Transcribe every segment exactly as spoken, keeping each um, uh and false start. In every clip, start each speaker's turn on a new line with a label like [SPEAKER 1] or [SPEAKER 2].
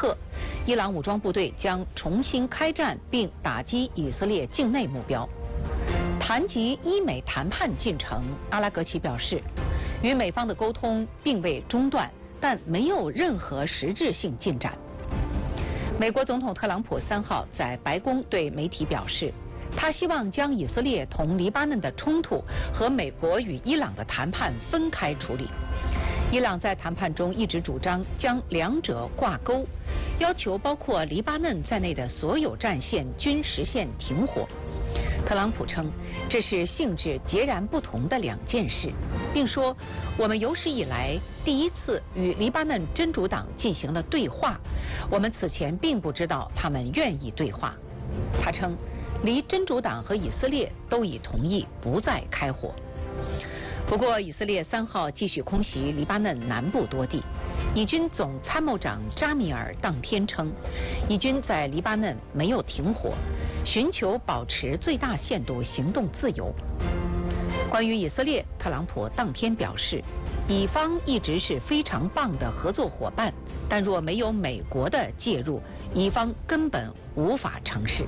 [SPEAKER 1] 刻，伊朗武装部队将重新开战并打击以色列境内目标。谈及伊美谈判进程，阿拉格齐表示，与美方的沟通并未中断，但没有任何实质性进展。美国总统特朗普三号在白宫对媒体表示，他希望将以色列同黎巴嫩的冲突和美国与伊朗的谈判分开处理。伊朗在谈判中一直主张将两者挂钩，要求包括黎巴嫩在内的所有战线均实现停火。特朗普称，这是性质截然不同的两件事，并说，我们有史以来第一次与黎巴嫩真主党进行了对话，我们此前并不知道他们愿意对话。他称，黎真主党和以色列都已同意不再开火。不过，以色列三号继续空袭黎巴嫩南部多地。以军总参谋长扎米尔当天称，以军在黎巴嫩没有停火，寻求保持最大限度行动自由。关于以色列，特朗普当天表示，以方一直是非常棒的合作伙伴，但若没有美国的介入，以方根本无法成事。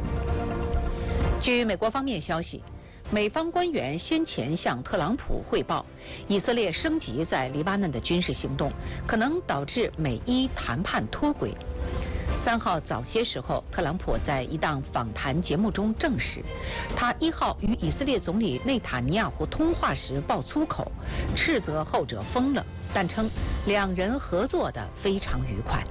[SPEAKER 1] 据美国方面消息，美方官员先前向特朗普汇报，以色列升级在黎巴嫩的军事行动，可能导致美伊谈判脱轨。三号早些时候，特朗普在一档访谈节目中证实，他一号与以色列总理内塔尼亚胡通话时爆粗口，斥责后者疯了，但称两人合作得非常愉快。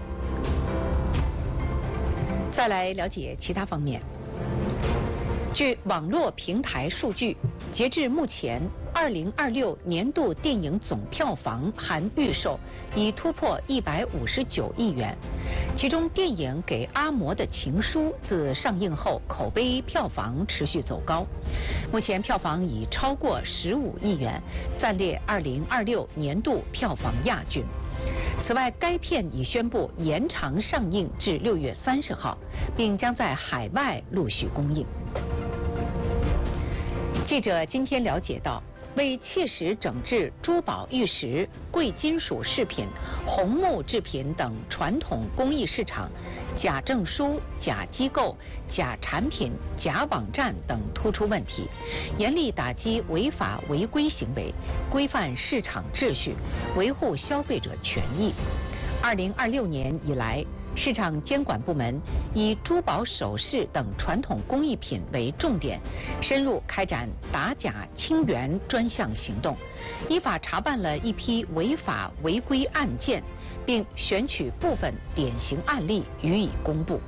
[SPEAKER 1] 再来了解其他方面。据网络平台数据，截至目前，二零二六年度电影总票房含预售已突破一百五十九亿元，其中电影《给阿嬷的情书》自上映后口碑票房持续走高，目前票房已超过十五亿元，暂列二零二六年度票房亚军。此外，该片已宣布延长上映至六月三十号，并将在海外陆续公映。记者今天了解到，为切实整治珠宝、玉石、贵金属饰品、红木制品等传统工艺市场假证书、假机构、假产品、假网站等突出问题，严厉打击违法违规行为，规范市场秩序，维护消费者权益。二零二六年以来，市场监管部门以珠宝首饰等传统工艺品为重点，深入开展打假清源专项行动，依法查办了一批违法违规案件，并选取部分典型案例予以公布。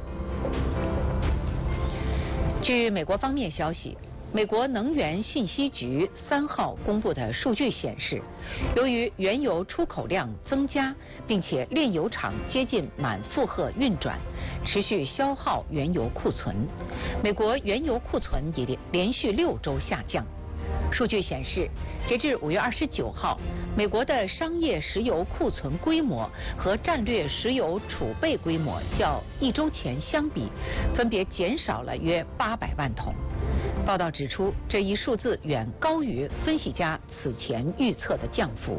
[SPEAKER 1] 据美国方面消息，美国能源信息局三号公布的数据显示，由于原油出口量增加，并且炼油厂接近满负荷运转，持续消耗原油库存，美国原油库存已连连续六周下降。数据显示，截至五月二十九号，美国的商业石油库存规模和战略石油储备规模较一周前相比，分别减少了约八百万桶。报道指出，这一数字远高于分析家此前预测的降幅。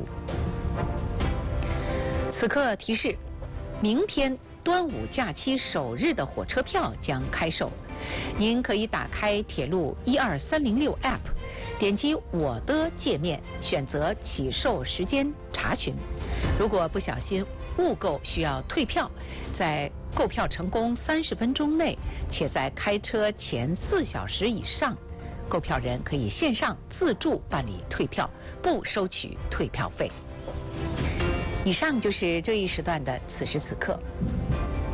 [SPEAKER 1] 此刻提示，明天端午假期首日的火车票将开售，您可以打开铁路一二三零六 App， 点击我的界面，选择起售时间查询。如果不小心误购需要退票，在购票成功三十分钟内，且在开车前四小时以上，购票人可以线上自助办理退票，不收取退票费。以上就是这一时段的此时此刻。